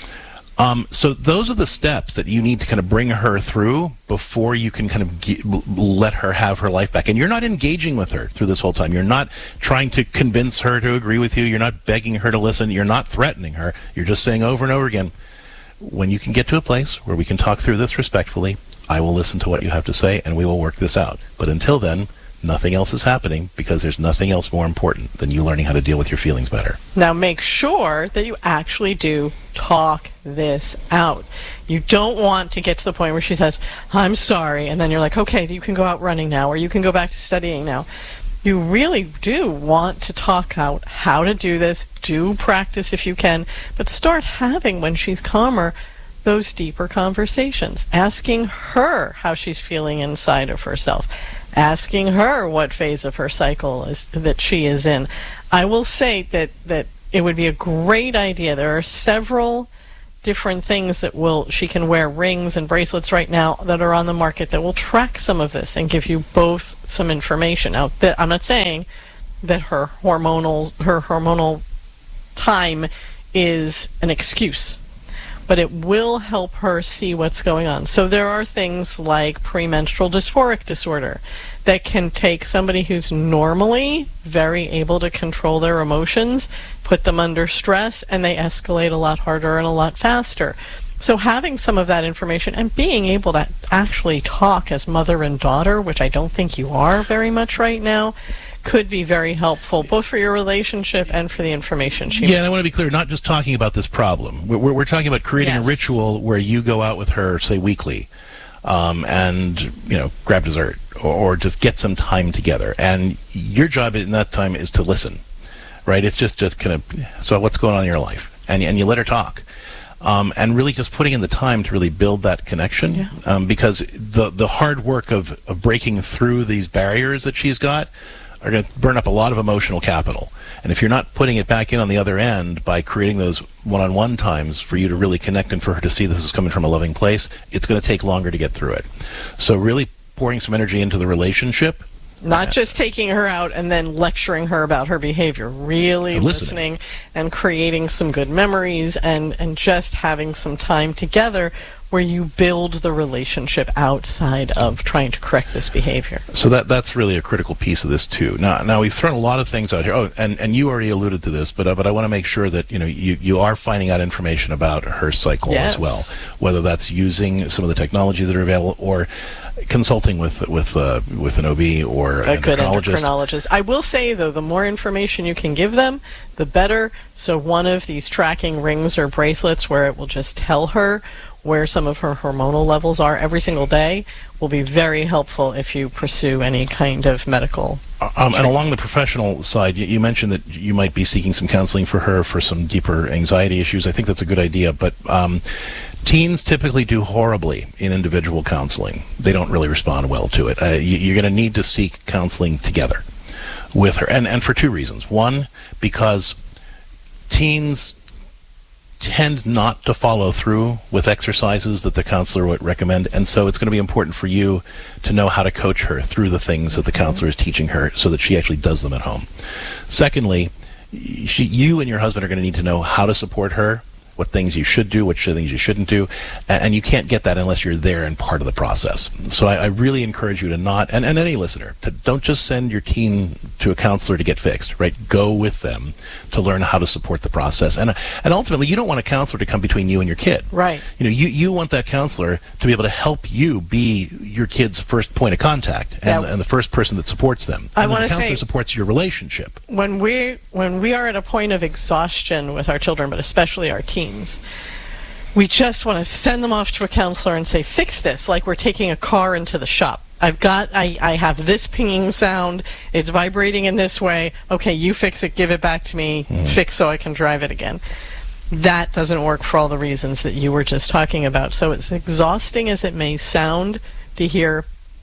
Um, so those are the steps that you need to kind of bring her through before you can kind of get, let her have her life back. And you're not engaging with her through this whole time. You're not trying to convince her to agree with you. You're not begging her to listen. You're not threatening her. You're just saying over and over again, when you can get to a place where we can talk through this respectfully, I will listen to what you have to say and we will work this out. But until then, nothing else is happening, because there's nothing else more important than you learning how to deal with your feelings better. Now make sure that you actually do talk this out. You don't want to get to the point where she says, I'm sorry, and then you're like, okay, you can go out running now, or you can go back to studying now. You really do want to talk out how to do this. Do practice if you can, but start having, when she's calmer, those deeper conversations, asking her how she's feeling inside of herself, asking her what phase of her cycle is that she is in. I will say that that it would be a great idea. There are several different things that will, she can wear rings and bracelets right now that are on the market that will track some of this and give you both some information. Now, th- I'm not saying that her hormonal her hormonal time is an excuse, but it will help her see what's going on. So there are things like premenstrual dysphoric disorder that can take somebody who's normally very able to control their emotions, put them under stress, and they escalate a lot harder and a lot faster. So having some of that information and being able to actually talk as mother and daughter, which I don't think you are very much right now, could be very helpful, both for your relationship and for the information she Yeah, and I want to be clear, not just talking about this problem. We're, we're talking about creating Yes. a ritual where you go out with her, say, weekly, um, and, you know, grab dessert, or, or just get some time together. And your job in that time is to listen, right? It's just, just kind of, so what's going on in your life? And, and you let her talk. Um, and really just putting in the time to really build that connection, Yeah. um, because the the hard work of, of breaking through these barriers that she's got are going to burn up a lot of emotional capital. And if you're not putting it back in on the other end by creating those one-on-one times for you to really connect and for her to see this is coming from a loving place, it's going to take longer to get through it. So really pouring some energy into the relationship. Not just taking her out and then lecturing her about her behavior, really And listening. listening and creating some good memories and, and just having some time together where you build the relationship outside of trying to correct this behavior. So that that's really a critical piece of this too. Now, now we've thrown a lot of things out here. Oh, and, and you already alluded to this, but uh, but I want to make sure that you know you, you are finding out information about her cycle Yes. as well, whether that's using some of the technologies that are available or consulting with with uh, with an O B or A an good endocrinologist. endocrinologist. I will say, though, the more information you can give them, the better. So one of these tracking rings or bracelets where it will just tell her where some of her hormonal levels are every single day will be very helpful if you pursue any kind of medical. Um, and along the professional side, you, you mentioned that you might be seeking some counseling for her for some deeper anxiety issues. I think that's a good idea, but um, teens typically do horribly in individual counseling. They don't really respond well to it. Uh, you, you're going to need to seek counseling together with her, and, and for two reasons. One, because teens tend not to follow through with exercises that the counselor would recommend, and so it's going to be important for you to know how to coach her through the things that the counselor is teaching her so that she actually does them at home. Secondly, she, you and your husband are going to need to know how to support her, what things you should do, what things you shouldn't do, and, and you can't get that unless you're there and part of the process. So I, I really encourage you to not, and, and any listener, to don't just send your teen to a counselor to get fixed, right? Go with them to learn how to support the process. And and ultimately, you don't want a counselor to come between you and your kid. Right. You know, you, you want that counselor to be able to help you be your kid's first point of contact and, Yeah. and the first person that supports them. I and then wanna the counselor say- supports your relationship. When we when we are at a point of exhaustion with our children, but especially our teens, we just want to send them off to a counselor and say, fix this, like we're taking a car into the shop. I've got, I, I have this pinging sound, it's vibrating in this way, okay, you fix it, give it back to me, Mm. fix so I can drive it again. That doesn't work for all the reasons that you were just talking about. So it's exhausting as it may sound to hear,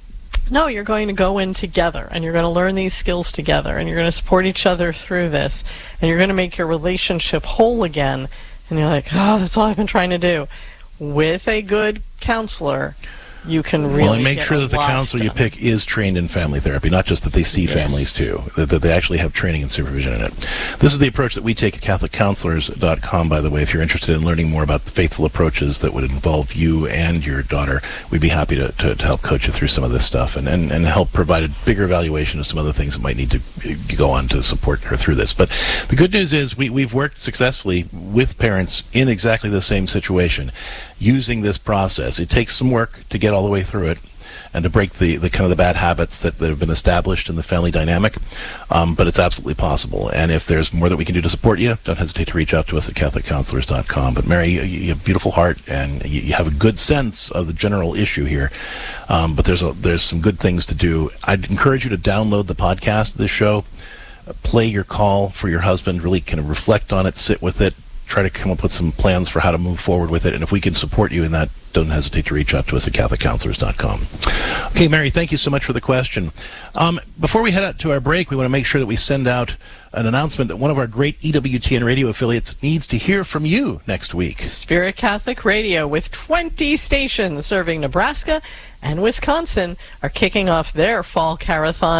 no, you're going to go in together and you're going to learn these skills together and you're going to support each other through this and you're going to make your relationship whole again. And you're like, oh, that's all I've been trying to do. With a good counselor, you can really Well, and make get sure a that the lot counselor you done. pick is trained in family therapy, not just that they see Yes. families too, that, that they actually have training and supervision in it. This is the approach that we take at Catholic Counselors dot com, by the way. If you're interested in learning more about the faithful approaches that would involve you and your daughter, we'd be happy to, to, to help coach you through some of this stuff and, and, and help provide a bigger evaluation of some other things that might need to go on to support her through this. But the good news is we, we've worked successfully with parents in exactly the same situation using this process. It takes some work to get all the way through it and to break the, the kind of the bad habits that, that have been established in the family dynamic, um, but it's absolutely possible. And if there's more that we can do to support you, don't hesitate to reach out to us at Catholic Counselors dot com. But Mary, you, you have a beautiful heart, and you, you have a good sense of the general issue here, um, but there's a, there's some good things to do. I'd encourage you to download the podcast of this show, uh, play your call for your husband, really kind of reflect on it, sit with it, try to come up with some plans for how to move forward with it. And if we can support you in that, don't hesitate to reach out to us at Catholic Counselors dot com. Okay, Mary, thank you so much for the question. Um, before we head out to our break, we want to make sure that we send out an announcement that one of our great E W T N radio affiliates needs to hear from you next week. Spirit Catholic Radio, with twenty stations serving Nebraska and Wisconsin, are kicking off their fall carathon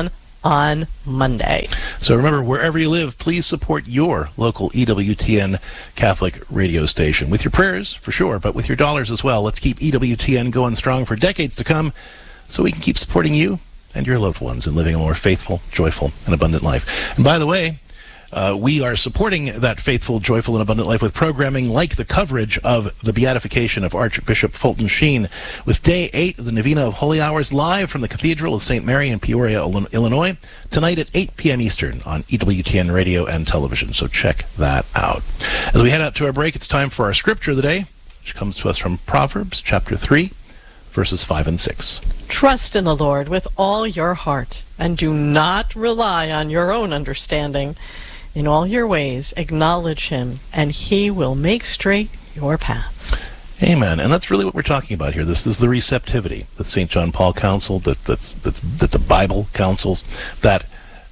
on Monday. So remember, wherever you live, please support your local E W T N Catholic radio station. With your prayers, for sure, but with your dollars as well. Let's keep E W T N going strong for decades to come so we can keep supporting you and your loved ones in living a more faithful, joyful, and abundant life. And by the way, Uh, we are supporting that faithful, joyful, and abundant life with programming like the coverage of the beatification of Archbishop Fulton Sheen, with Day eight of the Novena of Holy Hours live from the Cathedral of Saint Mary in Peoria, Illinois, tonight at eight p.m. Eastern on E W T N radio and television. So check that out. As we head out to our break, it's time for our scripture of the day, which comes to us from Proverbs chapter three, verses five and six. Trust in the Lord with all your heart, and do not rely on your own understanding. In all your ways, acknowledge him, and he will make straight your paths. Amen. And that's really what we're talking about here. This is the receptivity that Saint John Paul counseled, that, that's, that, that the Bible counsels, that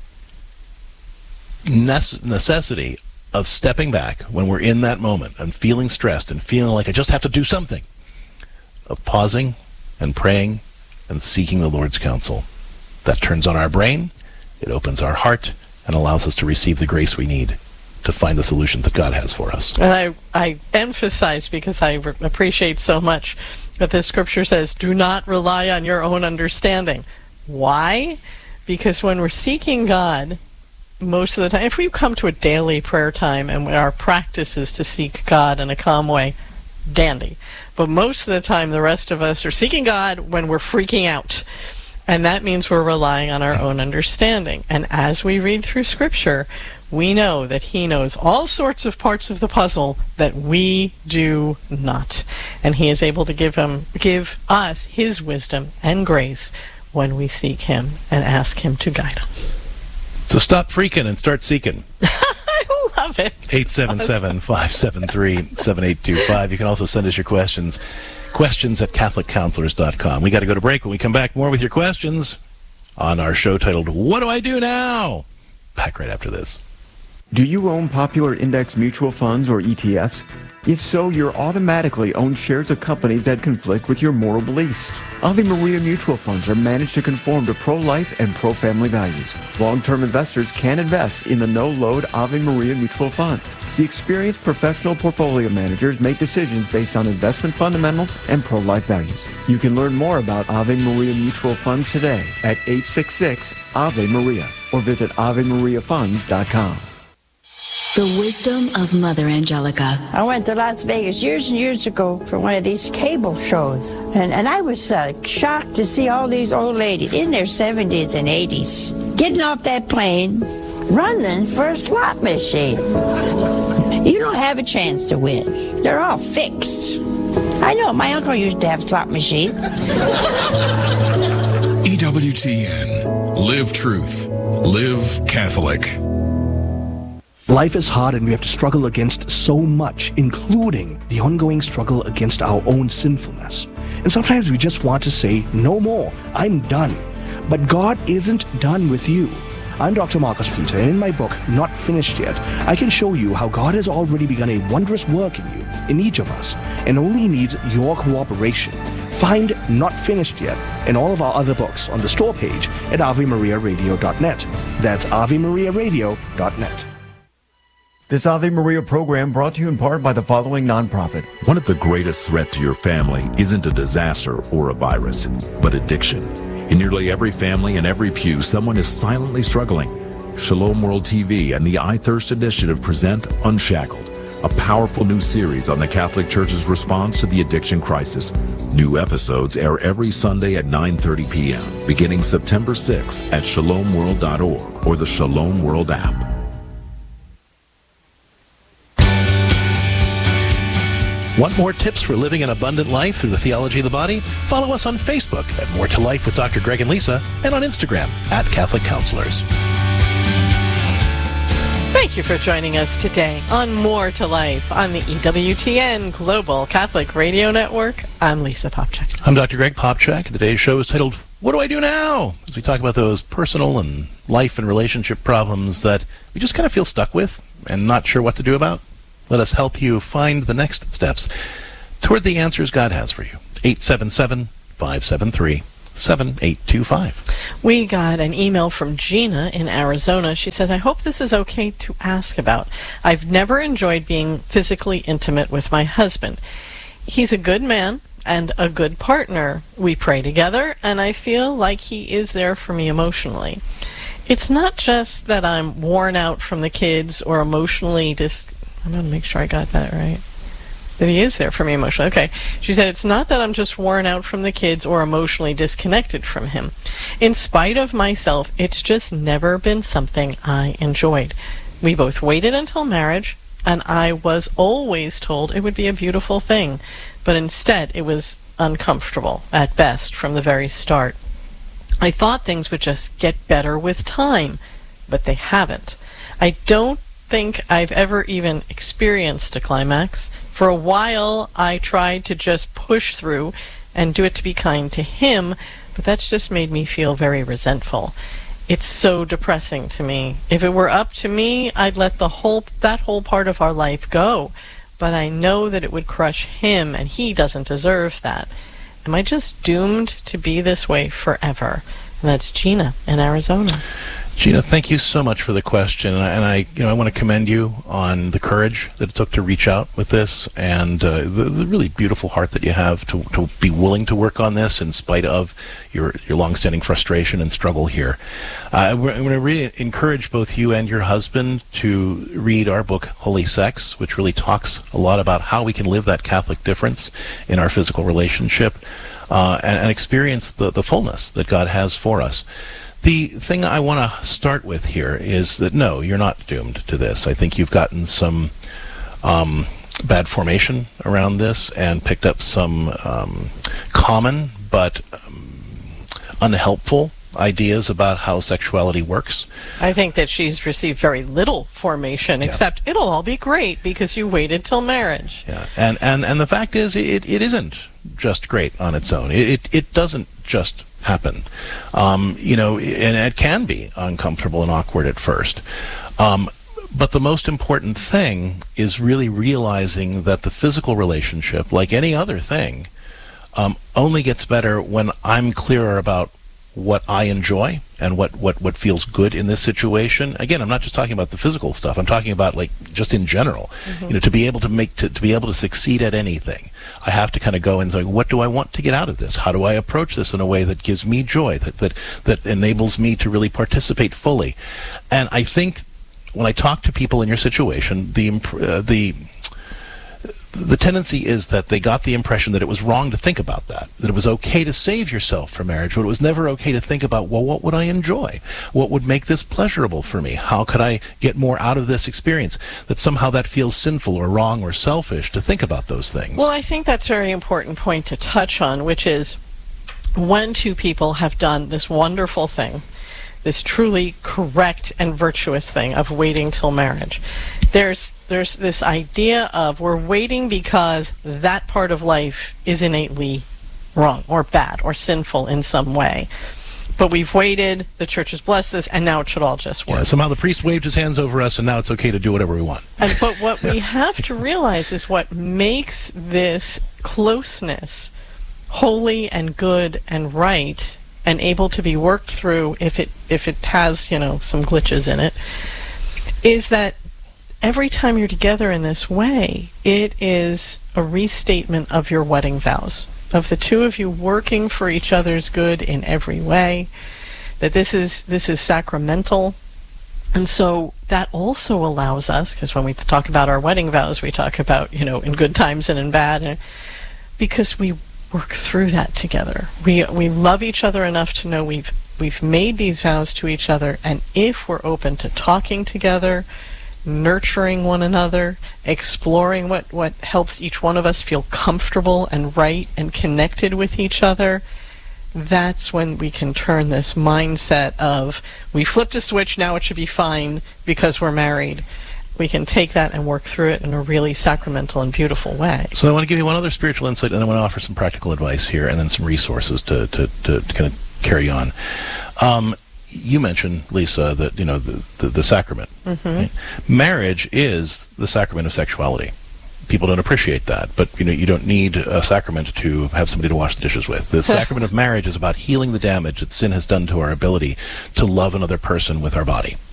necessity of stepping back when we're in that moment and feeling stressed and feeling like I just have to do something, of pausing and praying and seeking the Lord's counsel. That turns on our brain, it opens our heart, and allows us to receive the grace we need to find the solutions that God has for us. And I, I emphasize, because I re- appreciate so much that this scripture says, do not rely on your own understanding. Why? Because when we're seeking God, most of the time, if we come to a daily prayer time and our practice is to seek God in a calm way, dandy. But most of the time, the rest of us are seeking God when we're freaking out. And that means we're relying on our own understanding. And as we read through Scripture, we know that he knows all sorts of parts of the puzzle that we do not. And he is able to give him, give us his wisdom and grace when we seek him and ask him to guide us. So stop freaking and start seeking. I love it. eight seven seven, five seven three, seven eight two five. You can also send us your questions. Questions at Catholic Counselors dot com. We got to go to break. When we come back, more with your questions on our show titled, What Do I Do Now? Back right after this. Do you own popular index mutual funds or E T Fs? If so, you're automatically own shares of companies that conflict with your moral beliefs. Ave Maria mutual funds are managed to conform to pro-life and pro-family values. Long-term investors can invest in the no-load Ave Maria mutual funds. The experienced professional portfolio managers make decisions based on investment fundamentals and pro-life values. You can learn more about Ave Maria mutual funds today at eight six six, A V E Maria or visit ave maria funds dot com. The wisdom of Mother Angelica. I went to Las Vegas years and years ago for one of these cable shows, and, and I was uh, shocked to see all these old ladies in their seventies and eighties getting off that plane, running for a slot machine. You don't have a chance to win. They're all fixed. I know, my uncle used to have slot machines. E W T N. Live truth. Live Catholic. Life is hard and we have to struggle against so much, including the ongoing struggle against our own sinfulness. And sometimes we just want to say, no more, I'm done. But God isn't done with you. I'm Doctor Marcus Peter, and in my book, Not Finished Yet, I can show you how God has already begun a wondrous work in you, in each of us, and only needs your cooperation. Find Not Finished Yet and all of our other books on the store page at ave maria radio dot net. That's ave maria radio dot net. This Ave Maria program brought to you in part by the following nonprofit. One of the greatest threats to your family isn't a disaster or a virus, but addiction. In nearly every family and every pew, someone is silently struggling. Shalom World T V and the I Thirst Initiative present Unshackled, a powerful new series on the Catholic Church's response to the addiction crisis. New episodes air every Sunday at nine thirty p.m., beginning September sixth at shalom world dot org or the Shalom World app. Want more tips for living an abundant life through the theology of the body? Follow us on Facebook at More to Life with Doctor Greg and Lisa, and on Instagram at Catholic Counselors. Thank you for joining us today on More to Life on the E W T N Global Catholic Radio Network. I'm Lisa Popchak. I'm Doctor Greg Popchak. Today's show is titled, What Do I Do Now? As we talk about those personal and life and relationship problems that we just kind of feel stuck with and not sure what to do about. Let us help you find the next steps toward the answers God has for you. eight seven seven, five seven three, seven eight two five. We got an email from Gina in Arizona. She says, I hope this is okay to ask about. I've never enjoyed being physically intimate with my husband. He's a good man and a good partner. We pray together, and I feel like he is there for me emotionally. It's not just that I'm worn out from the kids or emotionally dis... I'm going to make sure I got that right. That he is there for me emotionally. Okay. She said, it's not that I'm just worn out from the kids or emotionally disconnected from him. In spite of myself, it's just never been something I enjoyed. We both waited until marriage, and I was always told it would be a beautiful thing. But instead, it was uncomfortable, at best, from the very start. I thought things would just get better with time, but they haven't. I don't think I've ever even experienced a climax. For a while, I tried to just push through and do it to be kind to him, but that's just made me feel very resentful. It's so depressing to me. If it were up to me, I'd let the whole that whole part of our life go. But I know that it would crush him, and he doesn't deserve that. Am I just doomed to be this way forever? And that's Gina in Arizona. Gina, thank you so much for the question, and I, and I you know, I want to commend you on the courage that it took to reach out with this, and uh, the, the really beautiful heart that you have to, to be willing to work on this in spite of your your longstanding frustration and struggle here. Uh, I'm going to really encourage both you and your husband to read our book, Holy Sex, which really talks a lot about how we can live that Catholic difference in our physical relationship uh, and, and experience the, the fullness that God has for us. The thing I want to start with here is that, no, you're not doomed to this. I think you've gotten some um, bad formation around this and picked up some um, common but um, unhelpful ideas about how sexuality works. I think that she's received very little formation, Yeah. except it'll all be great because you waited till marriage. Yeah, and, and, and the fact is, it, it isn't just great on its own. It, it, it doesn't just happen. Um, you know, and it can be uncomfortable and awkward at first. Um, but the most important thing is really realizing that the physical relationship, like any other thing, um, only gets better when I'm clearer about what I enjoy and what, what, what feels good in this situation. Again, I'm not just talking about the physical stuff. I'm talking about, like, just in general. Mm-hmm. You know, to be able to make to, to be able to succeed at anything, I have to kind of go and say, what do I want to get out of this? How do I approach this in a way that gives me joy, that that that enables me to really participate fully? And I think when I talk to people in your situation, the imp- uh, the the tendency is that they got the impression that it was wrong to think about that, that it was okay to save yourself for marriage, but it was never okay to think about, well, what would I enjoy? What would make this pleasurable for me? How could I get more out of this experience? That somehow that feels sinful or wrong or selfish to think about those things. Well, I think that's a very important point to touch on, which is when two people have done this wonderful thing, this truly correct and virtuous thing of waiting till marriage, there's there's this idea of we're waiting because that part of life is innately wrong or bad or sinful in some way. But we've waited, the church has blessed this, and now it should all just work. Yeah, somehow the priest waved his hands over us, and now it's okay to do whatever we want. And, but what we have to realize is what makes this closeness holy and good and right and able to be worked through if it if it has, you know, some glitches in it, is that every time you're together in this way, it is a restatement of your wedding vows, of the two of you working for each other's good in every way, that this is this is sacramental. And so that also allows us, because when we talk about our wedding vows, we talk about, you know, in good times and in bad, because we work through that together. We we love each other enough to know we've we've made these vows to each other, and if we're open to talking together, nurturing one another, exploring what, what helps each one of us feel comfortable and right and connected with each other, that's when we can turn this mindset of we flipped a switch, now it should be fine because we're married. We can take that and work through it in a really sacramental and beautiful way. So I want to give you one other spiritual insight, and I want to offer some practical advice here and then some resources to, to, to, to kind of carry on. Um, You mentioned, Lisa, that, you know, the, the, the sacrament. Mm-hmm. Right? Marriage is the sacrament of sexuality. people don't appreciate that. But, you know, you don't need a sacrament to have somebody to wash the dishes with. The sacrament of marriage is about healing the damage that sin has done to our ability to love another person with our body.